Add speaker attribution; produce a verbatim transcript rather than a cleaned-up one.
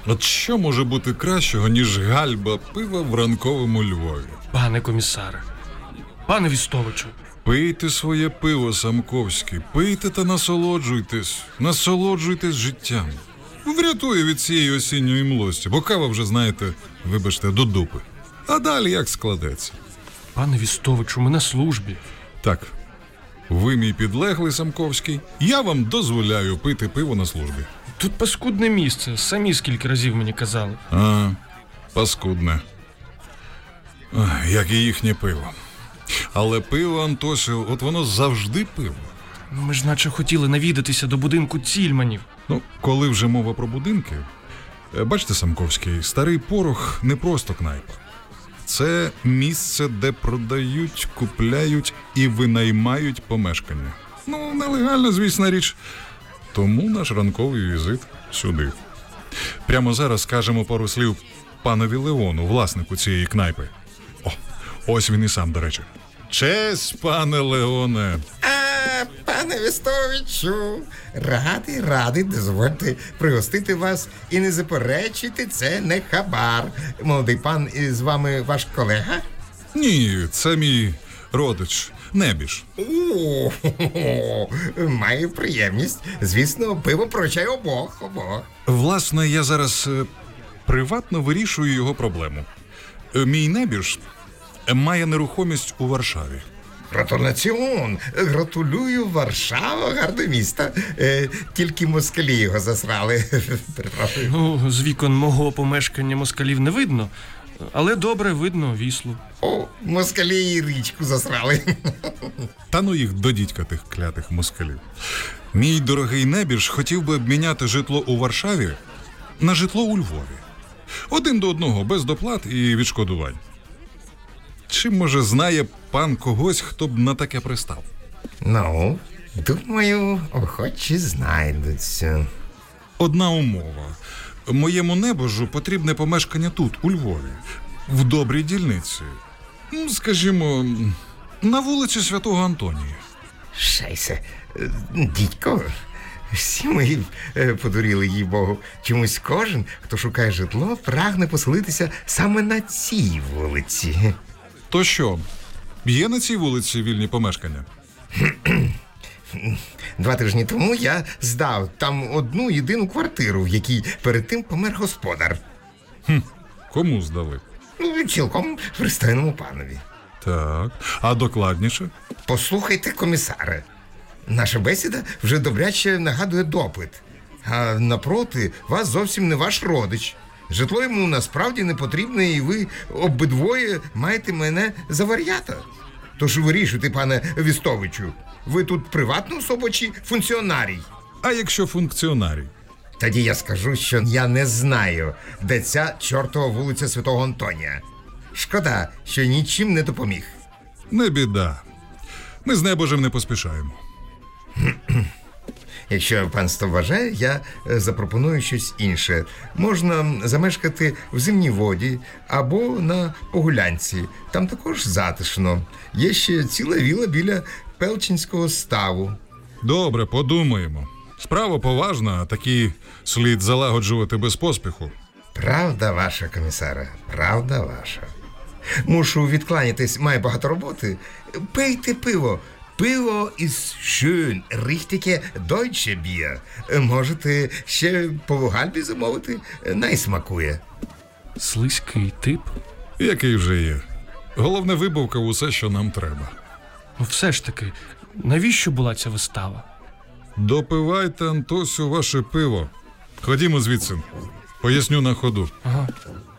Speaker 1: От що може бути кращого, ніж гальба пива в ранковому Львові?
Speaker 2: Пане комісаре, пане Вістовичу.
Speaker 1: Пийте своє пиво, Самковський, пийте та насолоджуйтесь, насолоджуйтесь життям. Врятує від цієї осінньої млості, бо кава вже, знаєте, вибачте, до дупи. А далі як складеться?
Speaker 2: Пане Вістовичу, ми на службі.
Speaker 1: Так, ви мій підлеглий, Самковський, я вам дозволяю пити пиво на службі.
Speaker 2: Тут паскудне місце, самі скільки разів мені казали.
Speaker 1: А, паскудне. Ах, як і їхнє пиво. Але пиво, Антосю, от воно завжди пиво.
Speaker 2: Ну, ми ж наче хотіли навідатися до будинку Цільманів.
Speaker 1: Ну, коли вже мова про будинки, бачите, Самковський, старий порох не просто кнайпа. Це місце, де продають, купляють і винаймають помешкання. Ну, нелегальна, звісна річ. Тому наш ранковий візит сюди. Прямо зараз скажемо пару слів панові Леону, власнику цієї кнайпи. О, ось він і сам, до речі. Честь, пане Леоне.
Speaker 3: А, пане Вістовичу, радий, радий, дозвольте пригостити вас і не заперечити, це не хабар. Молодий пан, і з вами ваш колега?
Speaker 1: Ні, це мій родич, Небіж.
Speaker 3: О, маю приємність. Звісно, пиво прощає обох, обох.
Speaker 1: Власне, я зараз е, приватно вирішую його проблему. Е, Мій Небіж має нерухомість у Варшаві.
Speaker 3: Гратуляціон! Гратулюю, Варшава, гарне місто. Е, тільки москалі його засрали. Перепрошую.
Speaker 2: Ну, з вікон мого помешкання москалів не видно, але добре видно Віслу.
Speaker 3: О, москалі і річку засрали.
Speaker 1: Та ну їх до дідька тих клятих москалів. Мій дорогий Небіж хотів би обміняти житло у Варшаві на житло у Львові. Один до одного, без доплат і відшкодувань. Чи, може, знає пан когось, хто б на таке пристав?
Speaker 3: Ну, думаю, охочі знайдуться.
Speaker 1: Одна умова. Моєму Небожу потрібне помешкання тут, у Львові, в добрій дільниці. Ну, скажімо, на вулиці Святого Антонія.
Speaker 3: Шейсе, е, дідько, всі ми е, подуріли, їй Богу. Чомусь кожен, хто шукає житло, прагне поселитися саме на цій вулиці.
Speaker 1: То що, є на цій вулиці вільні помешкання?
Speaker 3: Два тижні тому я здав там одну єдину квартиру, в якій перед тим помер господар.
Speaker 1: Хм, кому здали?
Speaker 3: Ну, цілком пристойному панові.
Speaker 1: Так, а докладніше?
Speaker 3: Послухайте, комісаре, наша бесіда вже добряче нагадує допит. А напроти, вас зовсім не ваш родич. Житло йому насправді не потрібне, і ви обидвоє маєте мене за вар'ята. Тож вирішуйте, пане Вістовичу, ви тут приватна особа чи функціонарій?
Speaker 1: А якщо функціонарій?
Speaker 3: Тоді я скажу, що я не знаю, де ця чортова вулиця Святого Антонія. Шкода, що нічим не допоміг.
Speaker 1: Не біда. Ми з Небожем не поспішаємо.
Speaker 3: Якщо панство вважає, я е, запропоную щось інше. Можна замешкати в Зимній воді або на Погулянці. Там також затишно. Є ще ціла віла біля Пелчинського ставу.
Speaker 1: Добре, подумаємо. Справа поважна, а такі слід залагоджувати без поспіху.
Speaker 3: Правда ваша, комісара, правда ваша. Мушу відкланятись, маю багато роботи. Пийте пиво. Пиво із schön, richtige deutsche Bier. Можете ще по гальбі замовити, найсмакує.
Speaker 2: Слизький тип.
Speaker 1: Який вже є. Головне, вибавка усе, що нам треба.
Speaker 2: Ну все ж таки, навіщо була ця вистава?
Speaker 1: Допивайте, Антосю, ваше пиво. Ходімо звідси. Поясню на ходу.
Speaker 2: Ага.